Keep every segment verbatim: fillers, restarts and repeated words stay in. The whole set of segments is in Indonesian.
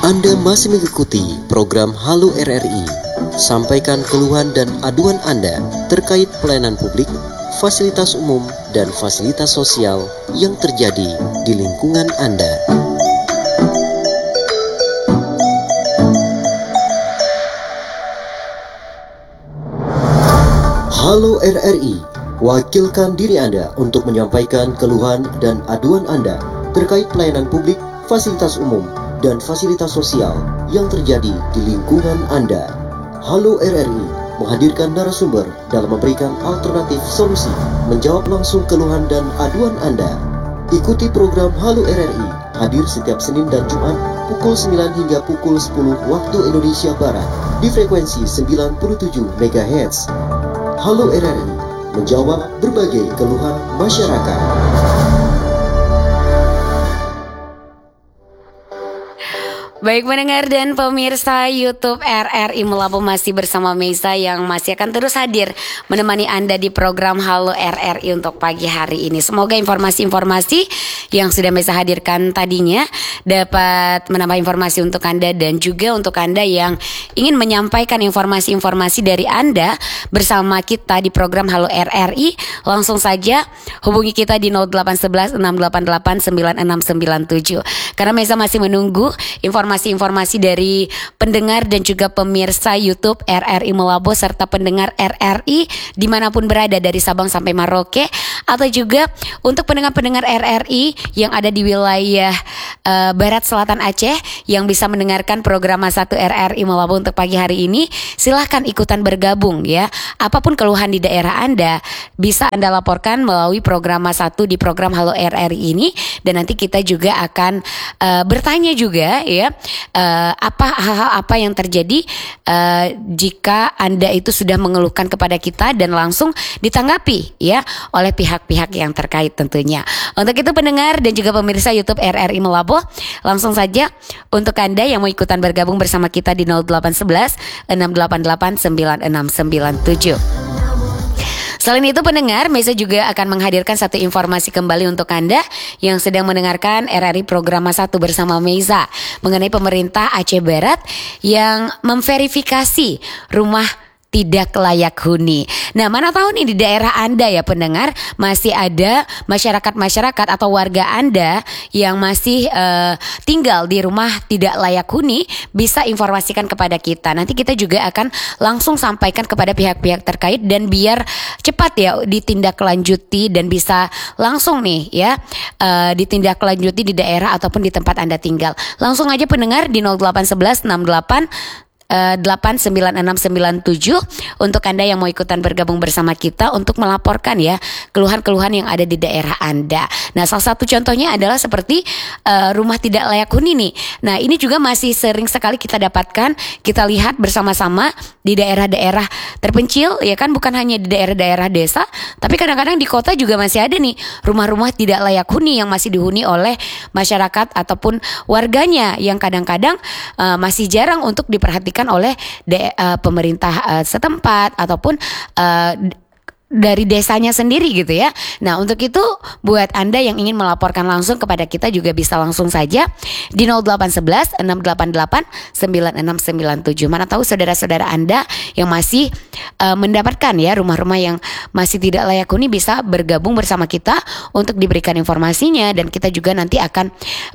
Anda masih mengikuti program Halo R R I. Sampaikan keluhan dan aduan Anda terkait pelayanan publik, fasilitas umum, dan fasilitas sosial yang terjadi di lingkungan Anda. Halo R R I, wakilkan diri Anda untuk menyampaikan keluhan dan aduan Anda terkait pelayanan publik, fasilitas umum, dan fasilitas sosial yang terjadi di lingkungan Anda. Halo R R I menghadirkan narasumber dalam memberikan alternatif solusi menjawab langsung keluhan dan aduan Anda. Ikuti program Halo R R I hadir setiap Senin dan Jumat pukul sembilan hingga pukul sepuluh waktu Indonesia Barat di frekuensi sembilan puluh tujuh megahertz. Halo R R I menjawab berbagai keluhan masyarakat. Baik pendengar dan pemirsa YouTube R R I Melabu, masih bersama Meiza yang masih akan terus hadir menemani Anda di program Halo R R I untuk pagi hari ini. Semoga informasi-informasi yang sudah Meiza hadirkan tadinya dapat menambah informasi untuk Anda dan juga untuk Anda yang ingin menyampaikan informasi-informasi dari Anda bersama kita di program Halo R R I. Langsung saja hubungi kita di nol delapan satu satu enam delapan delapan sembilan enam sembilan tujuh. Karena Meiza masih menunggu informasi informasi dari pendengar dan juga pemirsa YouTube R R I Melabu serta pendengar R R I dimanapun berada dari Sabang sampai Merauke, atau juga untuk pendengar-pendengar R R I yang ada di wilayah uh, Barat Selatan Aceh yang bisa mendengarkan program satu R R I Melabu untuk pagi hari ini. Silahkan ikutan bergabung ya. Apapun keluhan di daerah Anda bisa Anda laporkan melalui program satu di program Halo R R I ini, dan nanti kita juga akan uh, bertanya juga ya Uh, apa hal-hal apa yang terjadi uh, jika Anda itu sudah mengeluhkan kepada kita dan langsung ditanggapi ya oleh pihak-pihak yang terkait tentunya. Untuk itu pendengar dan juga pemirsa YouTube R R I Melabu, langsung saja untuk Anda yang mau ikutan bergabung bersama kita di nol delapan satu satu enam delapan delapan sembilan enam sembilan tujuh. Selain itu pendengar, Meiza juga akan menghadirkan satu informasi kembali untuk Anda yang sedang mendengarkan R R I Program satu bersama Meiza mengenai pemerintah Aceh Barat yang memverifikasi rumah tidak layak huni. Nah, mana tahu nih di daerah Anda ya pendengar masih ada masyarakat-masyarakat atau warga Anda yang masih uh, tinggal di rumah tidak layak huni, bisa informasikan kepada kita. Nanti kita juga akan langsung sampaikan kepada pihak-pihak terkait dan biar cepat ya ditindaklanjuti dan bisa langsung nih ya uh, ditindaklanjuti di daerah ataupun di tempat Anda tinggal. Langsung aja pendengar di nol delapan satu satu enam delapan delapan sembilan enam sembilan tujuh untuk Anda yang mau ikutan bergabung bersama kita untuk melaporkan ya keluhan-keluhan yang ada di daerah Anda. Nah, salah satu contohnya adalah seperti uh, rumah tidak layak huni nih. Nah, ini juga masih sering sekali kita dapatkan, kita lihat bersama-sama di daerah-daerah terpencil ya kan, bukan hanya di daerah-daerah desa, tapi kadang-kadang di kota juga masih ada nih rumah-rumah tidak layak huni yang masih dihuni oleh masyarakat ataupun warganya yang kadang-kadang uh, masih jarang untuk diperhatikan oleh de, uh, pemerintah uh, setempat ataupun uh, dari desanya sendiri gitu ya. Nah, untuk itu buat Anda yang ingin melaporkan langsung kepada kita juga bisa langsung saja di nol delapan satu satu enam delapan delapan sembilan enam sembilan tujuh. Mana tahu saudara-saudara Anda yang masih uh, mendapatkan ya rumah-rumah yang masih tidak layak huni bisa bergabung bersama kita untuk diberikan informasinya, dan kita juga nanti akan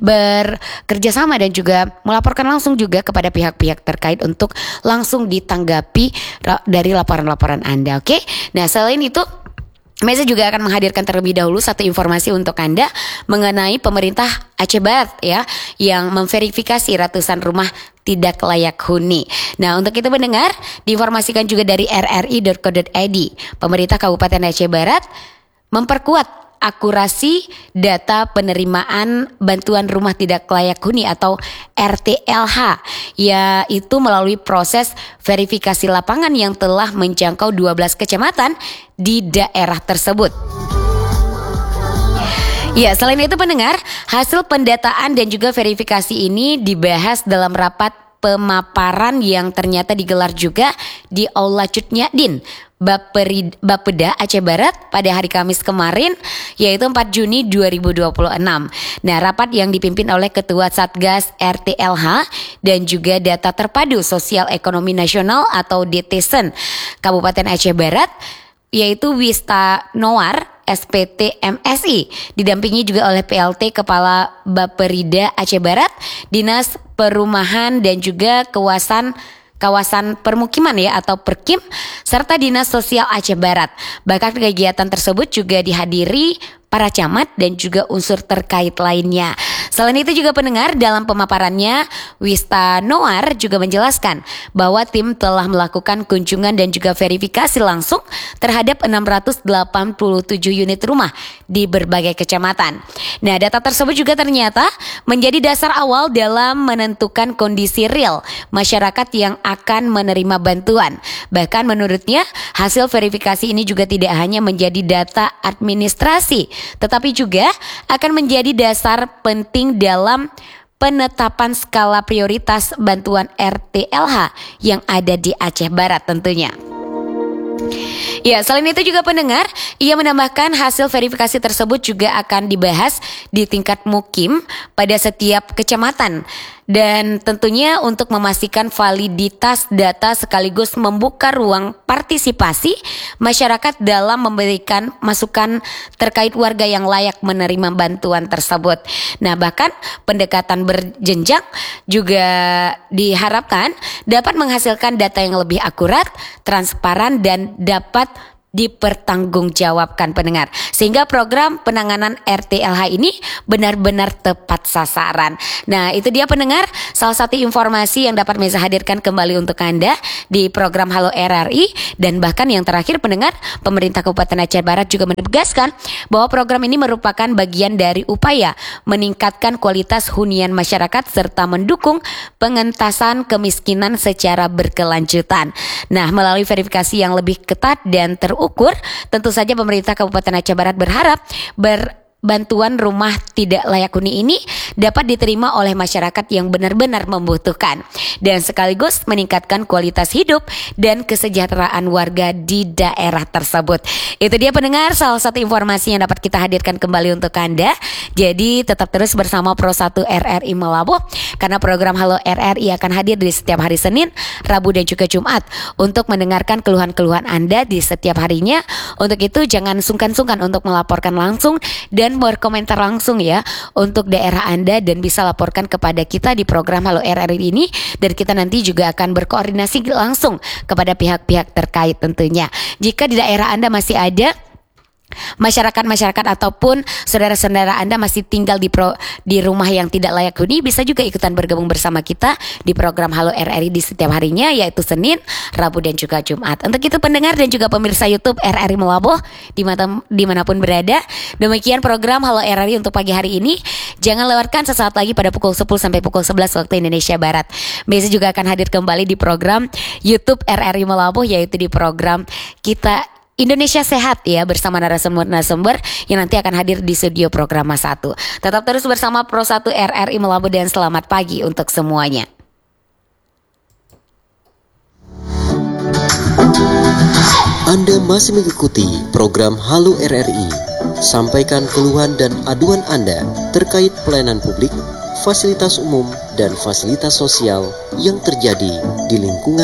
bekerja sama dan juga melaporkan langsung juga kepada pihak-pihak terkait untuk langsung ditanggapi dari laporan-laporan Anda. Oke. Nah, selain itu Meiza juga akan menghadirkan terlebih dahulu satu informasi untuk Anda mengenai pemerintah Aceh Barat ya yang memverifikasi ratusan rumah tidak layak huni. Nah, untuk itu mendengar diinformasikan juga dari r r i titik co titik i d. Pemerintah Kabupaten Aceh Barat memperkuat akurasi data penerimaan bantuan rumah tidak layak huni atau R T L H, yaitu melalui proses verifikasi lapangan yang telah menjangkau dua belas kecamatan di daerah tersebut. Ya, selain itu pendengar, hasil pendataan dan juga verifikasi ini dibahas dalam rapat pemaparan yang ternyata digelar juga di Aula Cut Nyak Baperi, Bapeda Aceh Barat pada hari Kamis kemarin, yaitu empat Juni dua ribu dua puluh enam. Nah, rapat yang dipimpin oleh Ketua Satgas R T L H dan juga Data Terpadu Sosial Ekonomi Nasional atau D T S E N Kabupaten Aceh Barat, yaitu Wista Noar S P T M S I, didampingi juga oleh P L T Kepala Baperida Aceh Barat, Dinas Perumahan dan juga Kawasan Kawasan Permukiman ya atau Perkim, serta Dinas Sosial Aceh Barat. Bahkan kegiatan tersebut juga dihadiri para camat dan juga unsur terkait lainnya. Selain itu juga pendengar, dalam pemaparannya Wista Noar juga menjelaskan bahwa tim telah melakukan kunjungan dan juga verifikasi langsung terhadap enam ratus delapan puluh tujuh unit rumah di berbagai kecamatan. Nah, data tersebut juga ternyata menjadi dasar awal dalam menentukan kondisi real masyarakat yang akan menerima bantuan. Bahkan menurutnya hasil verifikasi ini juga tidak hanya menjadi data administrasi, tetapi juga akan menjadi dasar penting dalam penetapan skala prioritas bantuan R T L H yang ada di Aceh Barat tentunya. Ya, selain itu juga pendengar, ia menambahkan hasil verifikasi tersebut juga akan dibahas di tingkat mukim pada setiap kecamatan. Dan tentunya untuk memastikan validitas data sekaligus membuka ruang partisipasi masyarakat dalam memberikan masukan terkait warga yang layak menerima bantuan tersebut. Nah, bahkan pendekatan berjenjang juga diharapkan dapat menghasilkan data yang lebih akurat, transparan, dan dapat dipertanggungjawabkan pendengar, sehingga program penanganan R T L H ini benar-benar tepat sasaran. Nah, itu dia pendengar, salah satu informasi yang dapat Meza hadirkan kembali untuk Anda di program Halo R R I. Dan bahkan yang terakhir pendengar, pemerintah Kabupaten Aceh Barat juga menegaskan bahwa program ini merupakan bagian dari upaya meningkatkan kualitas hunian masyarakat serta mendukung pengentasan kemiskinan secara berkelanjutan. Nah, melalui verifikasi yang lebih ketat dan ter ukur, tentu saja pemerintah Kabupaten Aceh Barat berharap ber bantuan rumah tidak layak huni ini dapat diterima oleh masyarakat yang benar-benar membutuhkan dan sekaligus meningkatkan kualitas hidup dan kesejahteraan warga di daerah tersebut. Itu dia pendengar, salah satu informasi yang dapat kita hadirkan kembali untuk Anda. Jadi tetap terus bersama Pro satu R R I Melabuh, karena program Halo R R I akan hadir di setiap hari Senin, Rabu dan juga Jumat untuk mendengarkan keluhan-keluhan Anda di setiap harinya. Untuk itu jangan sungkan-sungkan untuk melaporkan langsung dan berkomentar langsung ya untuk daerah Anda, dan bisa laporkan kepada kita di program Halo R R I ini, dan kita nanti juga akan berkoordinasi langsung kepada pihak-pihak terkait tentunya. Jika di daerah Anda masih ada masyarakat-masyarakat ataupun saudara-saudara Anda masih tinggal di pro, di rumah yang tidak layak huni, bisa juga ikutan bergabung bersama kita di program Halo R R I di setiap harinya, yaitu Senin, Rabu dan juga Jumat. Untuk itu pendengar dan juga pemirsa YouTube R R I Melabuh dimana, dimanapun berada, demikian program Halo R R I untuk pagi hari ini. Jangan lewatkan sesaat lagi pada pukul sepuluh sampai pukul sebelas waktu Indonesia Barat. Besok juga akan hadir kembali di program YouTube R R I Melabuh, yaitu di program kita Indonesia Sehat ya, bersama narasumber-narasumber yang nanti akan hadir di studio program satu. Tetap terus bersama Pro satu R R I Melabuh dan selamat pagi untuk semuanya. Anda masih mengikuti program Halo R R I. Sampaikan keluhan dan aduan Anda terkait pelayanan publik, fasilitas umum, dan fasilitas sosial yang terjadi di lingkungan